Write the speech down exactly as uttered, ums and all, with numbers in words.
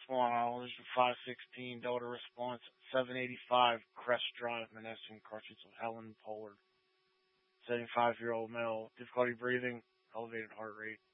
Wow, there's a five sixteen Delta response, seven eighty-five Crest Drive, Menneson, car seats of Helen Pollard. seventy-five-year-old male, difficulty breathing, elevated heart rate.